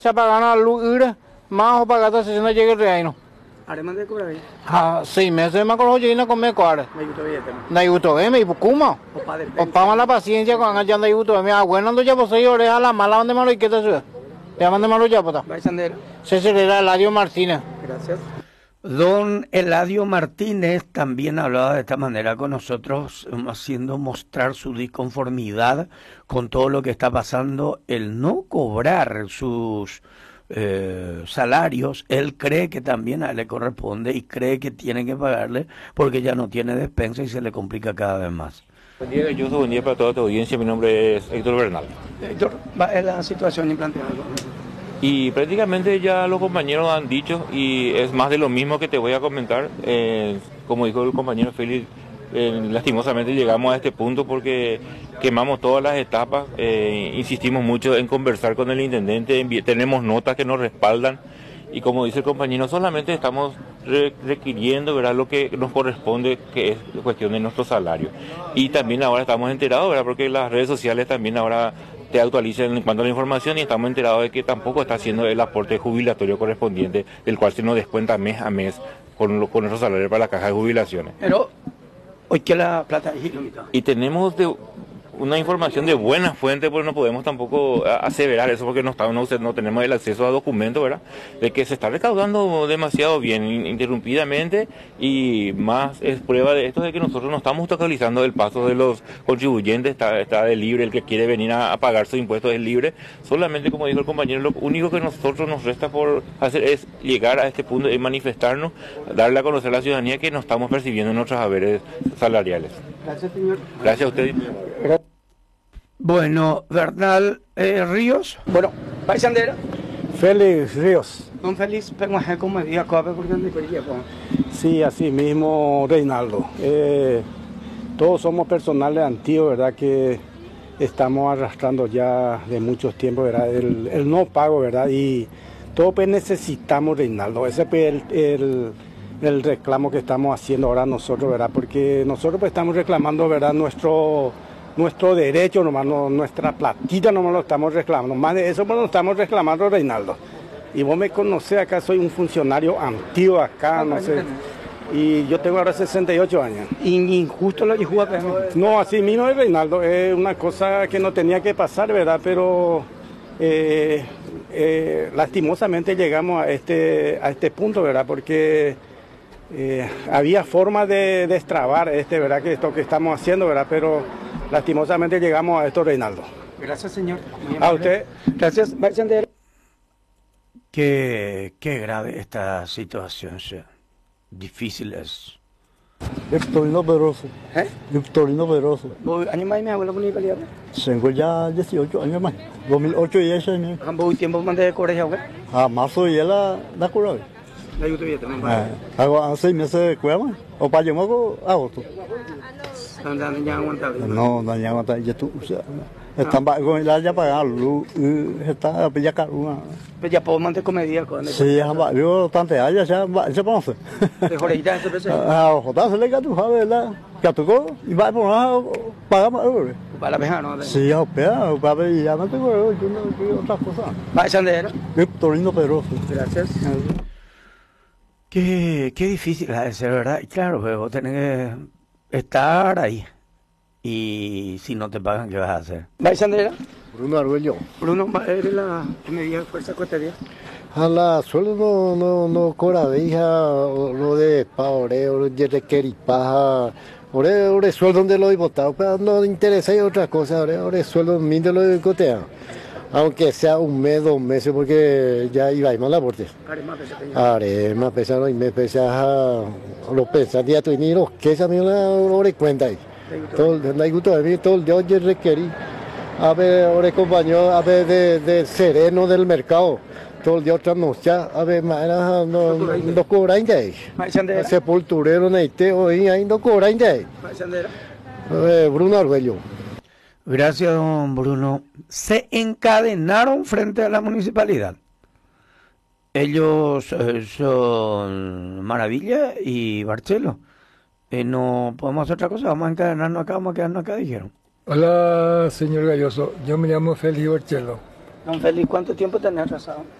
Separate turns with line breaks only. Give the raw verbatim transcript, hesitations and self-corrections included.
Se pagana luz ira, más o pagata se no llega el reino.
Además de cobrar.
Ah, seis meses más con los llenos con me cuadra.
Me gustó bien.
Na yuto, eh, me pukuma. O pama la paciencia con allá anda yuto, me abuelo ando ya por seis horas a la mala donde malo y que te sube. Te mando malo ya pota.
Va a encender.
Se será Eladio Martínez.
Gracias.
Don Eladio Martínez también hablaba de esta manera con nosotros, haciendo mostrar su disconformidad con todo lo que está pasando, el no cobrar sus eh, salarios. Él cree que también a él le corresponde y cree que tiene que pagarle porque ya no tiene despensa y se le complica cada vez más.
Buen día, Galloso, buen día para toda tu audiencia. Mi nombre es Héctor Bernal.
Héctor, va es la situación implantada.
Y prácticamente ya los compañeros han dicho, y es más de lo mismo que te voy a comentar. Eh, como dijo el compañero Félix, eh, lastimosamente llegamos a este punto porque quemamos todas las etapas, eh, insistimos mucho en conversar con el intendente, tenemos notas que nos respaldan, y como dice el compañero, solamente estamos re requiriendo, ¿verdad?, lo que nos corresponde, que es cuestión de nuestro salario. Y también ahora estamos enterados, ¿verdad?, porque las redes sociales también ahora te actualizan en cuanto a la información, y estamos enterados de que tampoco está haciendo el aporte jubilatorio correspondiente, del cual se nos descuenta mes a mes con, lo, con nuestro salario para la caja de jubilaciones.
Pero hoy que la plata es ilimitada.
Y tenemos de una información de buena fuente, porque no podemos tampoco aseverar eso porque no, está, no, no tenemos el acceso a documentos, ¿verdad?, de que se está recaudando demasiado bien, interrumpidamente, y más es prueba de esto de que nosotros no estamos obstaculizando el paso de los contribuyentes, está, está de libre, el que quiere venir a, a pagar sus impuestos es libre. Solamente, como dijo el compañero, lo único que nosotros nos resta por hacer es llegar a este punto y manifestarnos, darle a conocer a la ciudadanía que no estamos percibiendo nuestros haberes salariales.
Gracias, señor.
Gracias a usted.
Bueno, Bernal eh, Ríos.
Bueno, va a encender.
Félix Ríos.
Don Félix, pero es como me diga, ¿por dónde quería?
Sí, así mismo, Reinaldo. Eh, todos somos personales antiguos, ¿verdad?, que estamos arrastrando ya de muchos tiempos, ¿verdad?, el, el no pago, ¿verdad?, y todos pues necesitamos, Reinaldo. Ese es el, el, el reclamo que estamos haciendo ahora nosotros, ¿verdad?, porque nosotros pues estamos reclamando, ¿verdad?, nuestro... nuestro derecho, nomás no, nuestra platita nomás lo estamos reclamando, más de eso pues lo estamos reclamando, Reinaldo. Y vos me conocés acá, soy un funcionario antiguo acá, no sé, y yo tengo ahora sesenta y ocho años.
Y injusto lo dijo,
no, así mismo es, Reinaldo, es una cosa que no tenía que pasar, ¿verdad?, pero eh, eh, lastimosamente llegamos a este, a este punto, ¿verdad?, porque eh, había forma de destrabar este, ¿verdad?, que esto que estamos haciendo, ¿verdad?, pero lastimosamente llegamos a esto, Reinaldo.
Gracias, señor.
A usted.
Gracias. Va a encender.
Qué, qué grave esta situación, sea. Difícil es.
Victorino Pedroso.
¿Eh?
Victorino Pedroso.
¿Años más y mi abuelo con Italia?
Tengo ya dieciocho años más. dos mil ocho y ese año.
¿Cuánto tiempo mandé de colegio, güey?
A marzo y la la cura.
La ayuda bien también.
Hago seis meses de cueva, o para yo hago agosto.
No,
no, no, ya no, ya tú, o sea, están con la ya pagar luz, está ya caro.
Pues ya puedo mantener comedia con eso.
Sí, ya va, yo tanto allá ya se pasa.
Mejor ya eso pues.
Ah, joder, se le queda tu sabes, ¿verdad? Que tocó y va por nada pagamos euros.
Para la peja, ¿no?
Sí, ya pega, para ver ya no tengo yo no otra cosa.
Va a encender.
Victorino Pedroso.
Gracias.
Qué, qué difícil ha de ser, ¿verdad? Y claro, vos tenés que estar ahí. Y si no te pagan, ¿qué vas a hacer?
¿Va a encender?
Bruno Arguello.
Bruno, ¿eres la media de fuerza costería?
A la sueldo no, no, no cobra veja, lo de paore, o de requeripaja, ore, ore sueldo donde lo he votado, pero no interesa y otra cosa, ore, ore sueldo min de lo de cotea. Aunque sea un mes, dos meses, porque ya iba a ir mal aporte. Are más pesado y me pesa los pensadías y ni los que esa misma hora cuenta ahí. Todo el gusto de mí, todo el día yo requerí. A ver, ahora compañero, a ver de, de sereno del mercado. Todo el día otra noche, a ver, no, no, no cobran de ahí. Sepulturero, neite, hoy ahí no cobran de ahí. Bruno Arguello.
Gracias, don Bruno. Se encadenaron frente a la municipalidad. Ellos eh, son Maravilla y Barcelo. Eh, no podemos hacer otra cosa, vamos a encadenarnos acá, vamos a quedarnos acá, dijeron.
Hola, señor Galloso. Yo me llamo Félix Barcelo.
Don Félix, ¿cuánto tiempo tenés atrasado?